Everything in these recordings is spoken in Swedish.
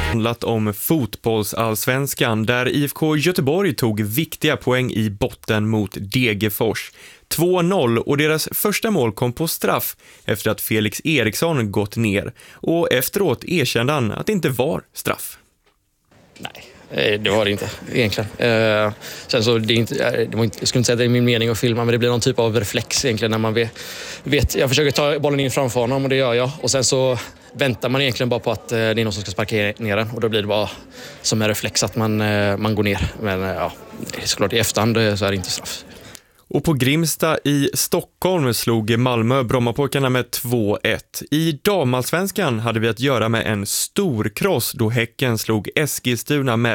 Handlat om fotbollsallsvenskan där IFK Göteborg tog viktiga poäng i botten mot Degerfors. 2-0 och deras första mål kom på straff efter att Felix Eriksson gått ner. Och efteråt erkände han att det inte var straff. Nej, det var det inte egentligen. Sen så det var inte, jag skulle inte säga att det är min mening att filma, men det blir någon typ av reflex egentligen när man vet jag försöker ta bollen in framför honom och det gör jag. Och sen så väntar man egentligen bara på att det är någon som ska sparka ner den och då blir det bara som en reflex att man går ner. Men ja, såklart i efterhand så är det inte straff. Och på Grimsta i Stockholm slog Malmö Brommapojkarna med 2-1. I damallsvenskan hade vi att göra med en stor kross då Häcken slog Eskilstuna med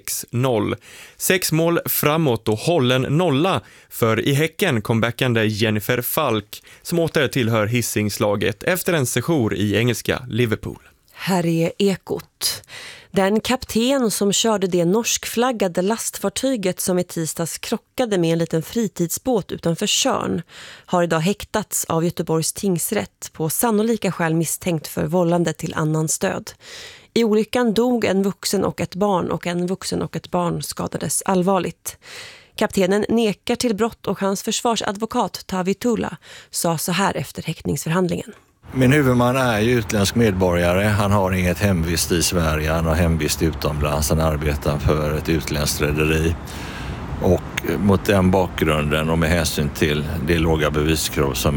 6-0. 6 mål framåt och hållen nolla för i Häcken comebackande Jennifer Falk som åter tillhör Hisingslaget efter en sejour i engelska Liverpool. Här är Ekot. Den kapten som körde det norskflaggade lastfartyget som i tisdags krockade med en liten fritidsbåt utanför Tjörn har idag häktats av Göteborgs tingsrätt på sannolika skäl misstänkt för vållande till annan stöd. I olyckan dog en vuxen och ett barn och en vuxen och ett barn skadades allvarligt. Kaptenen nekar till brott och hans försvarsadvokat Tavi Tulla sa så här efter häktningsförhandlingen. Min huvudman är ju utländsk medborgare. Han har inget hemvist i Sverige. Han har hemvist utomlands. Han arbetar för ett utländskt rederi. Och mot den bakgrunden och med hänsyn till det låga beviskrav som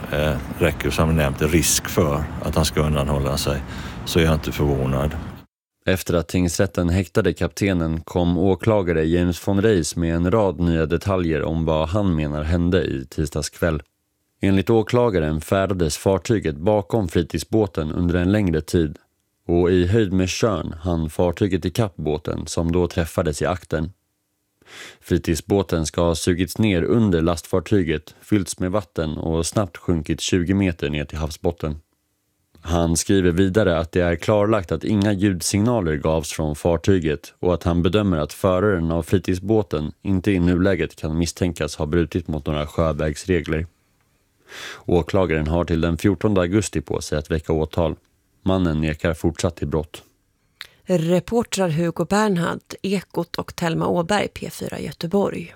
räcker som nämnt risk för att han ska undanhålla sig, så är jag inte förvånad. Efter att tingsrätten häktade kaptenen kom åklagare James von Reis med en rad nya detaljer om vad han menar hände i tisdags kväll. Enligt åklagaren färdades fartyget bakom fritidsbåten under en längre tid och i höjd med Tjörn hann fartyget i kappbåten som då träffades i akten. Fritidsbåten ska ha sugits ner under lastfartyget, fyllts med vatten och snabbt sjunkit 20 meter ner till havsbotten. Han skriver vidare att det är klarlagt att inga ljudsignaler gavs från fartyget och att han bedömer att föraren av fritidsbåten inte i nuläget kan misstänkas ha brutit mot några sjövägsregler. Åklagaren har till den 14 augusti på sig att väcka åtal. Mannen nekar fortsatt till brott. Reportrar Hugo Bernhard, Ekot och Thelma Åberg, P4 Göteborg.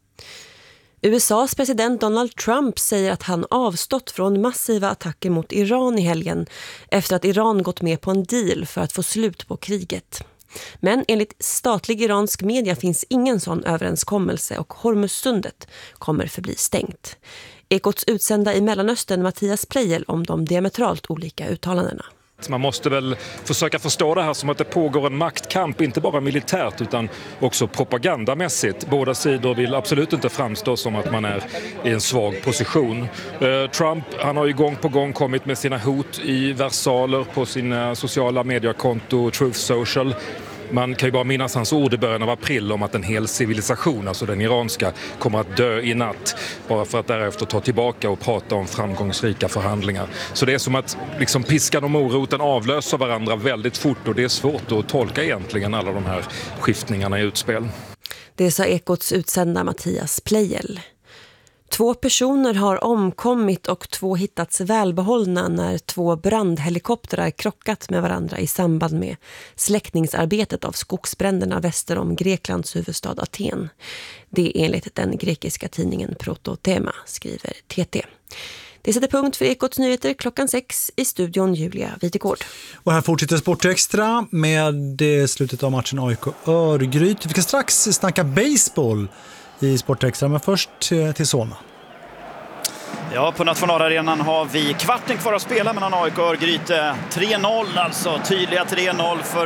USAs president Donald Trump säger att han avstått från massiva attacker mot Iran i helgen efter att Iran gått med på en deal för att få slut på kriget. Men enligt statlig iransk media finns ingen sån överenskommelse och Hormuzsundet kommer förbli stängt. Ekots utsända i Mellanöstern Mattias Plejel om de diametralt olika uttalandena. Man måste väl försöka förstå det här som att det pågår en maktkamp, inte bara militärt utan också propagandamässigt. Båda sidor vill absolut inte framstå som att man är i en svag position. Trump, han har ju gång på gång kommit med sina hot i versaler på sina sociala mediekonto Truth Social. Man kan ju bara minnas hans ord i början av april om att en hel civilisation, alltså den iranska, kommer att dö i natt. Bara för att därefter ta tillbaka och prata om framgångsrika förhandlingar. Så det är som att liksom piskan och moroten avlöser varandra väldigt fort och det är svårt att tolka egentligen alla de här skiftningarna i utspel. Det sa Ekots utsända Mattias Plejel. 2 personer har omkommit och 2 hittats välbehållna när 2 brandhelikoptrar krockat med varandra i samband med släckningsarbetet av skogsbränderna väster om Greklands huvudstad Aten. Det är enligt den grekiska tidningen Prototema, skriver TT. Det sätter punkt för Ekots nyheter 6:00 i studion Julia Videgård. Och här fortsätter Sportextra med slutet av matchen AIK-Örgryte. Vi ska strax snacka baseball i Sportextra, men först till Solna. Ja, på Nationalarenan har vi kvarten kvar att spela mellan AIK och Örgryte. 3-0 alltså, tydliga 3-0 för